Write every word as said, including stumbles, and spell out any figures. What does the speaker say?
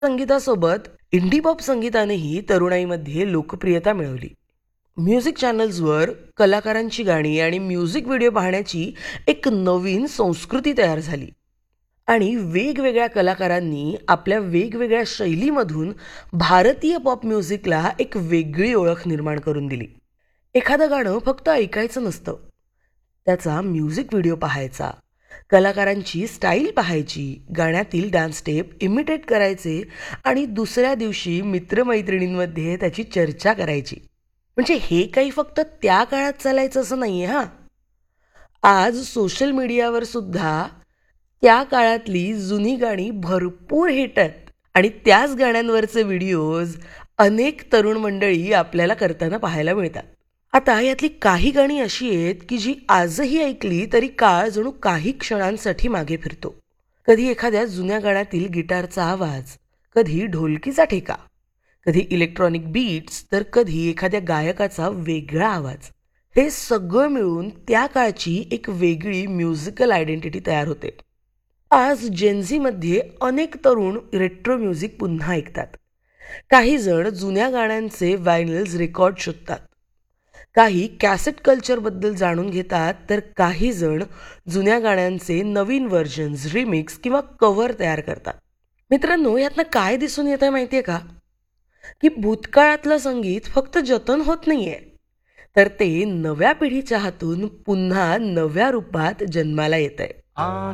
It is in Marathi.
संगीतासोबत इंडी पॉप संगीतानेही तरुणाईमध्ये लोकप्रियता मिळवली. म्युझिक चॅनल्सवर कलाकारांची गाणी आणि म्युझिक व्हिडिओ पाहण्याची एक नवीन संस्कृती तयार झाली आणि वेगवेगळ्या कलाकारांनी आपल्या वेगवेगळ्या शैलीमधून भारतीय पॉप म्युझिकला एक वेगळी ओळख निर्माण करून दिली. एखादं गाणं फक्त ऐकायचं नसतं, त्याचा म्युझिक व्हिडिओ पाहायचा, कलाकारांची स्टाईल पाहायची, गाण्यातील डान्स स्टेप इमिटेट करायचे आणि दुसऱ्या दिवशी मित्रमैत्रिणींमध्ये त्याची चर्चा करायची. म्हणजे हे काही फक्त त्या काळात चालायचं असं नाहीये. हां, आज सोशल मीडियावर सुद्धा त्या काळातली जुनी गाणी भरपूर हिट आहेत आणि त्याच गाण्यांवरचे व्हिडिओज अनेक तरुण मंडळी आपल्याला करताना पाहायला मिळतात. आता यातली काही गाणी अशी आहेत की जी आजही ऐकली तरी काळ जणू काही क्षणांसाठी मागे फिरतो. कधी एखाद्या जुन्या गाण्यातील गिटारचा आवाज, कधी ढोलकीचा ठेका, कधी इलेक्ट्रॉनिक बीट्स, तर कधी एखाद्या गायकाचा वेगळा आवाज. हे सगळं मिळून त्या काळची एक वेगळी म्युझिकल आयडेंटिटी तयार होते. आज जेनझीमध्ये अनेक तरुण रेट्रो म्युझिक पुन्हा ऐकतात. काही जण जुन्या गाण्यांचे व्हायनल्स रेकॉर्ड शोधतात, काही कॅसेट कल्चरबद्दल जाणून घेतात, तर काही जण जुन्या गाण्यांचे नवीन व्हर्जन्स, रिमिक्स किंवा कव्हर तयार करतात. मित्रांनो, यातनं काय दिसून येत आहे माहिती आहे का, की भूतकाळातलं संगीत फक्त जतन होत नाहीये, तर ते नव्या पिढीच्या हातून पुन्हा नव्या रूपात जन्माला येत आहे.